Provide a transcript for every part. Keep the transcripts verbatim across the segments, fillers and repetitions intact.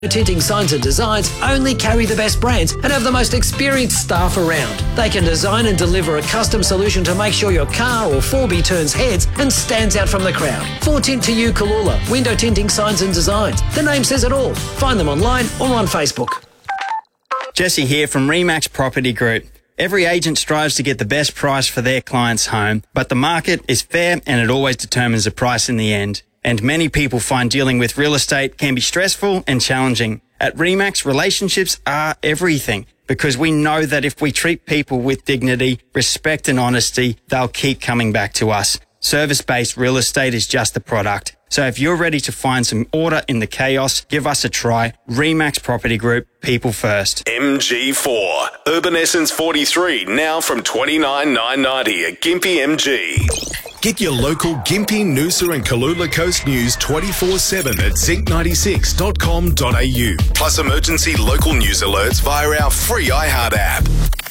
Tinting Signs and Designs only carry the best brands and have the most experienced staff around. They can design and deliver a custom solution to make sure your car or four B turns heads and stands out from the crowd. For Tint to You Kalula, Window Tinting Signs and Designs. The name says it all. Find them online or on Facebook. Jesse here from Remax Property Group. Every agent strives to get the best price for their client's home, but the market is fair and it always determines the price in the end. And many people find dealing with real estate can be stressful and challenging. At Remax, relationships are everything because we know that if we treat people with dignity, respect and honesty, they'll keep coming back to us. Service-based real estate is just the product. So if you're ready to find some order in the chaos, give us a try. Remax Property Group, people first. M G four, Urban Essence forty-three, now from twenty-nine thousand nine hundred ninety at Gympie M G. Get your local Gympie, Noosa and Kalula Coast news twenty-four seven at zinc ninety-six dot com dot a u. Plus emergency local news alerts via our free iHeart app.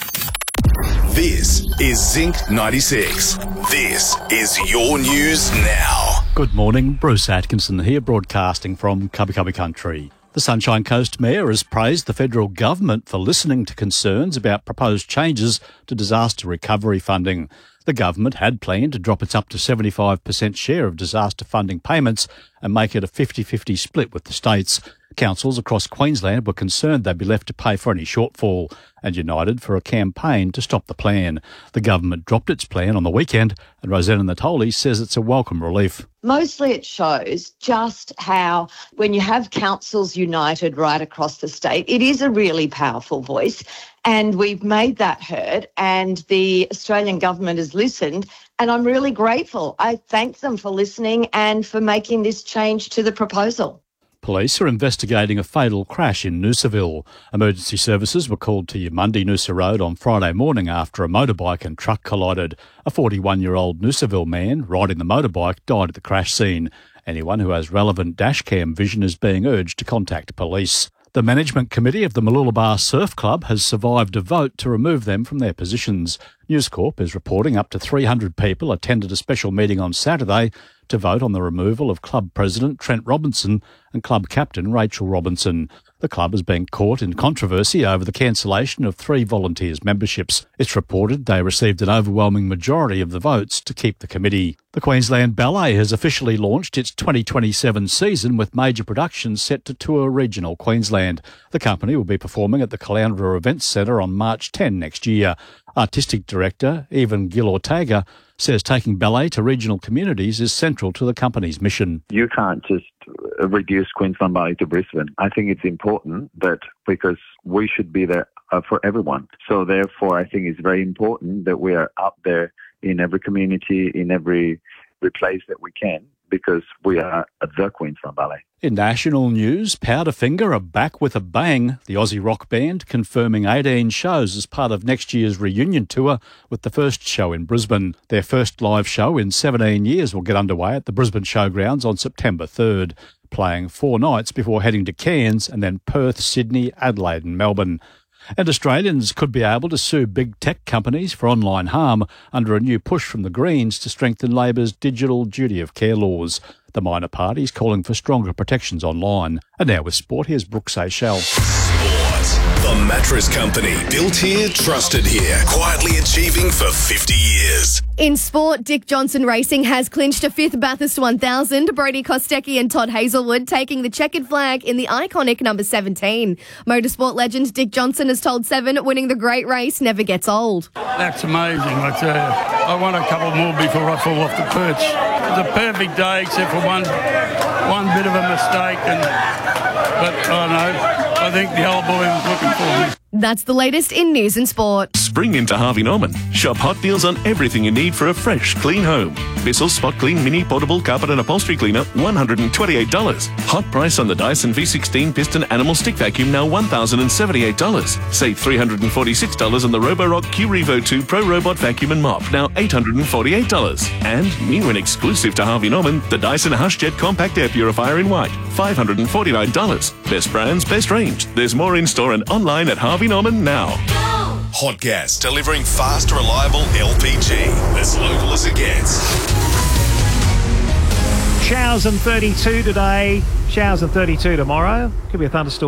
This is Zinc ninety-six. This is your news now. Good morning, Bruce Atkinson here, broadcasting from Cubby Cubby Country. The Sunshine Coast Mayor has praised the federal government for listening to concerns about proposed changes to disaster recovery funding. The government had planned to drop its up to seventy-five percent share of disaster funding payments and make it a fifty-fifty split with the states. Councils across Queensland were concerned they'd be left to pay for any shortfall and united for a campaign to stop the plan. The government dropped its plan on the weekend and Rosanna Natoli says it's a welcome relief. Mostly it shows just how when you have councils united right across the state, it is a really powerful voice and we've made that heard and the Australian government has listened and I'm really grateful. I thank them for listening and for making this change to the proposal. Police are investigating a fatal crash in Noosaville. Emergency services were called to Yamundi Noosa Road on Friday morning after a motorbike and truck collided. A forty-one-year-old Noosaville man riding the motorbike died at the crash scene. Anyone who has relevant dashcam vision is being urged to contact police. The management committee of the Mooloolaba Surf Club has survived a vote to remove them from their positions. News Corp is reporting up to three hundred people attended a special meeting on Saturday to vote on the removal of club president Trent Robinson and club captain Rachel Robinson. The club has been caught in controversy over the cancellation of three volunteers' memberships. It's reported they received an overwhelming majority of the votes to keep the committee. The Queensland Ballet has officially launched its twenty twenty-seven season with major productions set to tour regional Queensland. The company will be performing at the Caloundra Events Centre on March tenth next year. Artistic director Evan Gil-Ortega says taking ballet to regional communities is central to the company's mission. You can't just reduce Queensland Ballet to Brisbane. I think it's important that because we should be there uh, for everyone. So therefore, I think it's very important that we are up there in every community, in every, every place that we can, because we are the Queensland Ballet. In national news, Powderfinger are back with a bang. The Aussie rock band confirming eighteen shows as part of next year's reunion tour with the first show in Brisbane. Their first live show in seventeen years will get underway at the Brisbane Showgrounds on September third, playing four nights before heading to Cairns and then Perth, Sydney, Adelaide and Melbourne. And Australians could be able to sue big tech companies for online harm under a new push from the Greens to strengthen Labor's digital duty of care laws. The minor party is calling for stronger protections online. And now with sport, here's Brooke Seychelles. Sport. The Mattress Company. Built here, trusted here. Quietly achieving for fifty years. In sport, Dick Johnson Racing has clinched a fifth Bathurst one thousand. Brody Kostecki and Todd Hazelwood taking the checkered flag in the iconic number seventeen. Motorsport legend Dick Johnson has told Seven winning the great race never gets old. That's amazing, I tell you. I want a couple more before I fall off the perch. It was a perfect day except for one one bit of a mistake. And But I don't know. I think the old boy was looking for me. That's the latest in news and sport. Spring into Harvey Norman. Shop hot deals on everything you need for a fresh, clean home. Bissell Spot Clean Mini Portable Carpet and Upholstery Cleaner, one hundred twenty-eight dollars. Hot price on the Dyson V sixteen Piston Animal Stick Vacuum, now one thousand seventy-eight dollars. Save three hundred forty-six dollars on the Roborock Q Revo two Pro Robot Vacuum and Mop, now eight hundred forty-eight dollars. And new and exclusive to Harvey Norman, the Dyson HushJet Compact Air Purifier in white, five hundred forty-nine dollars. Best brands, best range. There's more in store and online at Harvey Norman now. Hot Gas, delivering fast, reliable L P G. As local as it gets. Showers and thirty-two today. Showers of thirty-two tomorrow. Could be a thunderstorm